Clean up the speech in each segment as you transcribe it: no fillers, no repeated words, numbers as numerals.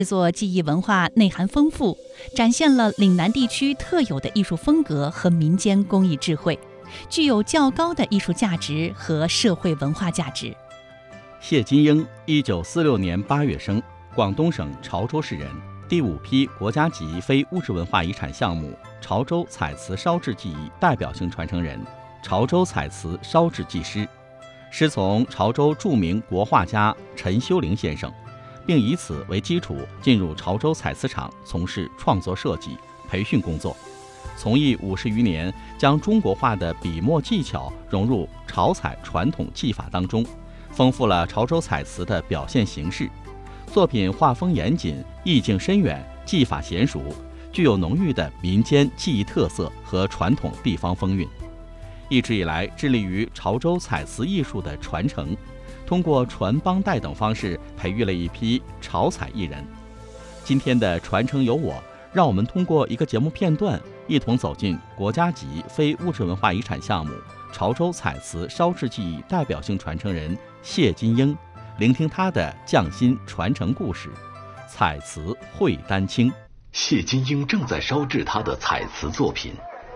制作技艺文化内涵丰富，展现了岭南地区特有的艺术风格和民间工艺智慧，具有较高的艺术价值和社会文化价值。 谢金英，1946年8月生，广东省潮州市人，第5批国家级非物质文化遗产项目潮州彩瓷烧制技艺代表性传承人，潮州彩瓷烧制技师，师从潮州著名国画家陈修龄先生，并以此为基础进入潮州彩瓷厂从事创作设计、培训工作，从艺50余年，将中国画的笔墨技巧融入潮彩传统技法当中，丰富了潮州彩瓷的表现形式。作品画风严谨，意境深远，技法娴熟，具有浓郁的民间技艺特色和传统地方风韵。一直以来致力于潮州彩瓷艺术的传承，通过传帮带等方式培育了一批潮彩艺人。今天的传承有我，让我们通过一个节目片段，一同走进国家级非物质文化遗产项目潮州彩瓷烧制技艺代表性传承人谢金英，聆听他的匠心传承故事。彩瓷会丹青。 谢金英正在烧制他的彩瓷作品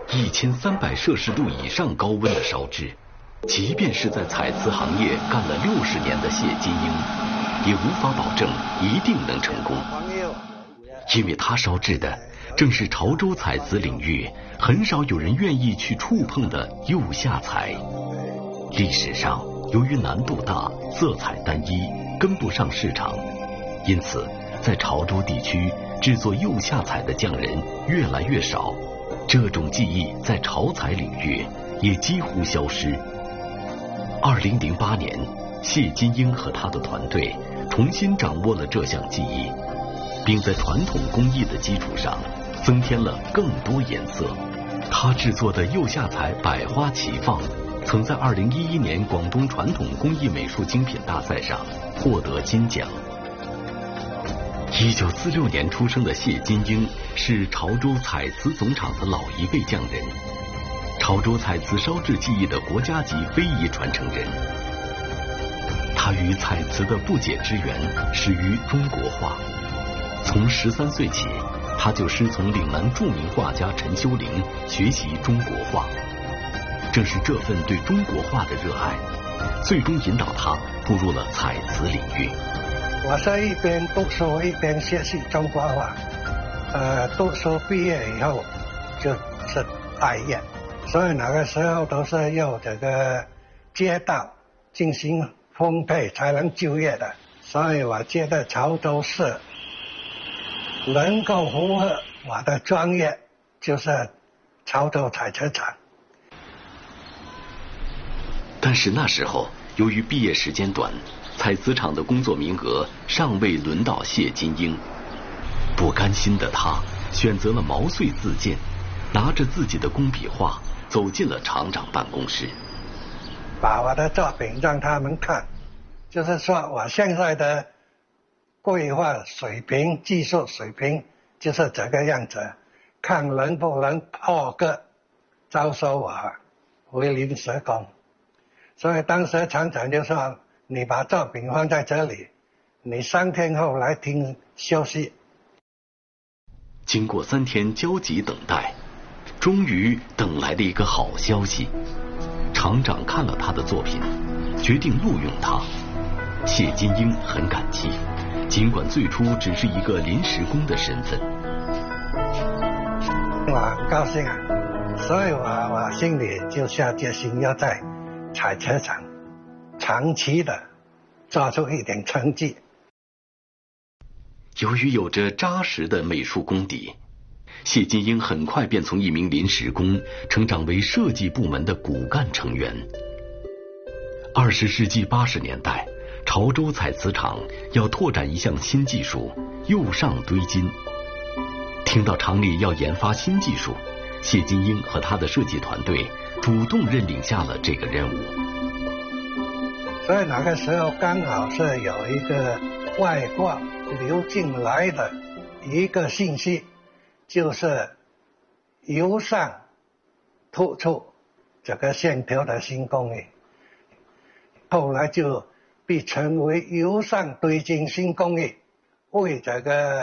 ，1300摄氏度以上高温的烧制，即便是在彩瓷行业干了60年的谢金英，也无法保证一定能成功，因为他烧制的正是潮州彩瓷领域很少有人愿意去触碰的釉下彩。历史上由于难度大，色彩单一，跟不上市场，因此在潮州地区制作釉下彩的匠人越来越少，这种技艺在潮彩领域也几乎消失。2008年，谢金英和他的团队重新掌握了这项技艺，并在传统工艺的基础上增添了更多颜色。他制作的釉下彩百花齐放，曾在2011年广东传统工艺美术精品大赛上获得金奖。1946年出生的谢金英是潮州彩瓷总厂的老一辈匠人，潮州彩瓷烧制技艺的国家级非遗传承人。他与彩瓷的不解之缘始于中国画，从13岁起，他就师从岭南著名画家陈修龄学习中国画。正是这份对中国画的热爱，最终引导他步入了彩瓷领域。 我是一边读书一边学习中国画，读书毕业以后就是待业，所以那个时候都是要这个街道进行分配才能就业的，所以我觉得潮州市能够符合我的专业，就是潮州彩瓷厂。 但是那时候由于毕业时间短，彩瓷厂的工作名额尚未轮到谢金英，不甘心的他选择了毛遂自荐，拿着自己的工笔画走进了厂长办公室， 把我的作品让他们看，就是说我现在的绘画水平、技术水平就是这个样子，看能不能破格招收我为临时工。所以当时厂长就说，你把作品放在这里，你3天后来听消息。 经过3天焦急等待，终于等来了一个好消息。厂长看了他的作品，决定录用他。谢金英很感激，尽管最初只是一个临时工的身份。 我很高兴啊，所以我心里就下决心要在彩瓷厂长期的做出一点成绩。 由于有着扎实的美术功底，谢金英很快便从一名临时工成长为设计部门的骨干成员。20世纪80年代，潮州彩瓷厂要拓展一项新技术——釉上堆金。听到厂里要研发新技术，谢金英和他的设计团队主动认领下了这个任务。 所以那个时候刚好是有一个外国流进来的一个信息，就是釉上突出这个线条的新工艺，后来就被称为釉上堆金新工艺，为这个